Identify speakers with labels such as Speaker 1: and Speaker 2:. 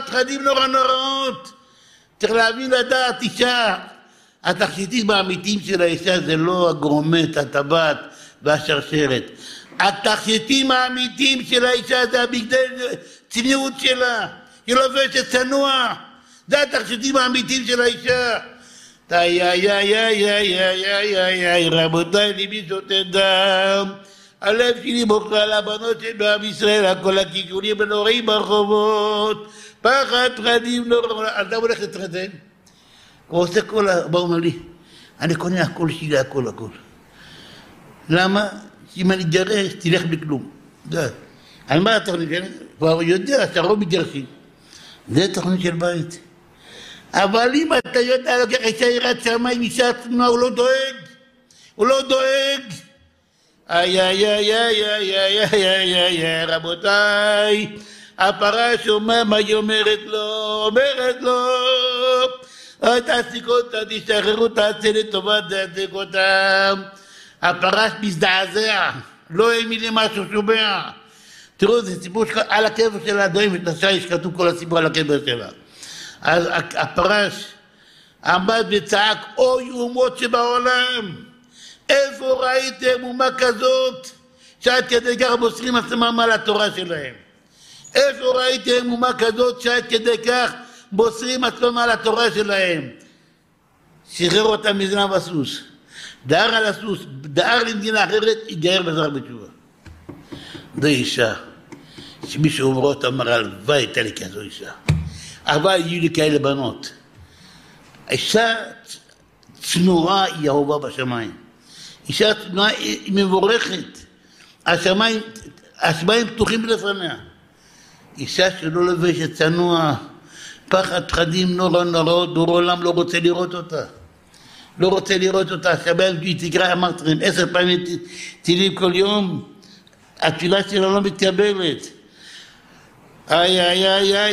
Speaker 1: פחדים נוראות. צריך להבין לדעת אישה. התכשיטים האמיתיים של האישה זה לא הגרומט, הטבעת והשרשרת. התכשיטים האמיתיים של האישה זה הבגדי צניעות שלה. היא לובשת צנוע. זה התכשיטים האמיתיים של האישה. רבותיי, ליבי שותה דם. הלב שלי בוכה על הבנות של בעם ישראל, הכל הכיכולים הנוראים ברחובות. פחד, פחדים נוראים. אדם הולך להתחתן. הוא עושה כל, הוא אומר לי, אני קונה הכל שלי, הכל. למה? אם אני אתגרש, תלך בכלום. על מה התוכנית? כבר יודע שהרוב מתגרשים. זה תוכנית של בית. אבל אם אתה יודע, לוקח אישה יראת שמיים, אישה עצמה, הוא לא דואג. רבותיי, הפרה שומע מה היא אומרת לו, תעסיק אותה, תשחררו, תעשה לטובה, תעסיק אותה. הפרש מזדעזע, לא האמין לי מה שהוא שומע. תראו, זה סיפור על הקבר שלה, דברים את השיש, כתוב כל הסיפור על הקבר שלה. אז הפרש עמד וצעק, אוי אומות שבעולם, איפה ראיתם אומה כזאת, שעד כדי כך מוסרים עצמם על התורה שלהם? איפה ראיתם אומה כזאת, שעד כדי כך מוסרים עצמם על התורה שלהם? שחרר אותם מזנב הסוס. דהר על הסוס, דהר למדינה אחרת, יגייר בזרח בתשובה. זו אישה, שמישהו אומר אותה, אמר, הלוואי הייתה לי כזו אישה. אבל יהיו לי כאלה בנות. אישה צנועה היא אהובה בשמיים. אישה צנועה היא מבורכת. השמיים פתוחים לפניה. אישה שלא לובשת צנוע, פחד פחדים נוראות, דור עולם לא רוצה לראות אותה. לא רוצה לראות אותה, השבת היא תקרא, אמרתי לכם, 10 פעמים תהילים כל יום, התפילה שלה לא מתקבלת.